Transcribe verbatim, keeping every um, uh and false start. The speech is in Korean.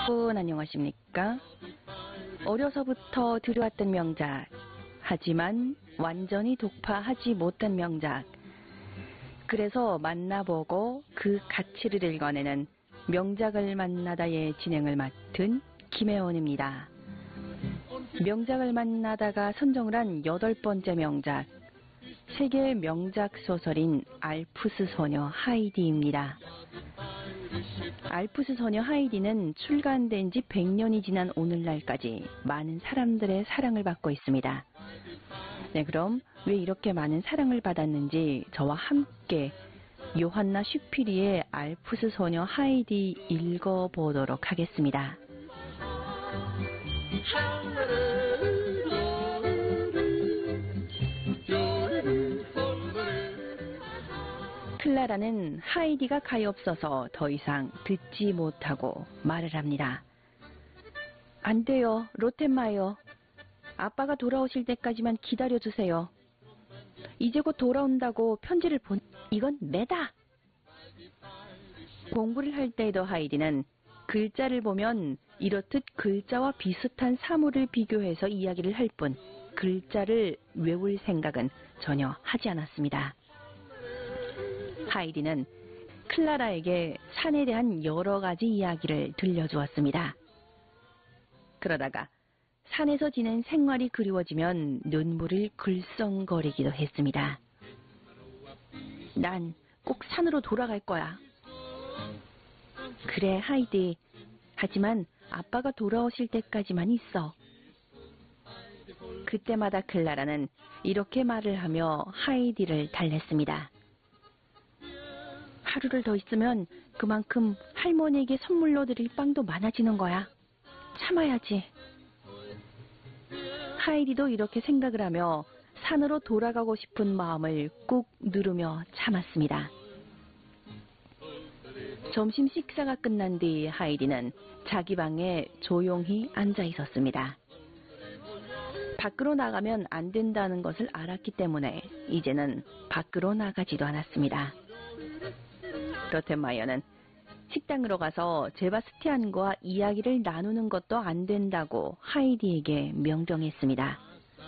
여러분 안녕하십니까? 어려서부터 들여왔던 명작, 하지만 완전히 독파하지 못한 명작, 그래서 만나보고 그 가치를 읽어내는 명작을 만나다의 진행을 맡은 김혜원입니다. 명작을 만나다가 선정을 한 여덟 번째 명작, 세계 명작 소설인 알프스 소녀 하이디입니다. 알프스 소녀 하이디는 출간된 지 백 년이 지난 오늘날까지 많은 사람들의 사랑을 받고 있습니다. 네, 그럼 왜 이렇게 많은 사랑을 받았는지 저와 함께 요한나 슈피리의 알프스 소녀 하이디 읽어보도록 하겠습니다. 클라라는 하이디가 가엾어서 더 이상 듣지 못하고 말을 합니다. 안 돼요, 로텐마이어. 아빠가 돌아오실 때까지만 기다려주세요. 이제 곧 돌아온다고 편지를 본... 이건 매다! 공부를 할 때에도 하이디는 글자를 보면 이렇듯 글자와 비슷한 사물을 비교해서 이야기를 할 뿐 글자를 외울 생각은 전혀 하지 않았습니다. 하이디는 클라라에게 산에 대한 여러 가지 이야기를 들려주었습니다. 그러다가 산에서 지낸 생활이 그리워지면 눈물을 글썽거리기도 했습니다. 난 꼭 산으로 돌아갈 거야. 그래, 하이디. 하지만 아빠가 돌아오실 때까지만 있어. 그때마다 클라라는 이렇게 말을 하며 하이디를 달랬습니다. 하루를 더 있으면 그만큼 할머니에게 선물로 드릴 빵도 많아지는 거야. 참아야지. 하이디도 이렇게 생각을 하며 산으로 돌아가고 싶은 마음을 꾹 누르며 참았습니다. 점심 식사가 끝난 뒤 하이디는 자기 방에 조용히 앉아 있었습니다. 밖으로 나가면 안 된다는 것을 알았기 때문에 이제는 밖으로 나가지도 않았습니다. 로텐마이어는 식당으로 가서 제바스티안과 이야기를 나누는 것도 안 된다고 하이디에게 명령했습니다.